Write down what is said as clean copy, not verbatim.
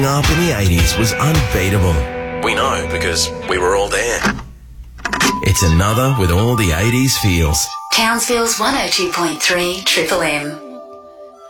up in the 80s was unbeatable. We know because we were all there. It's another with all the 80s feels. Townsville's 102.3 Triple M.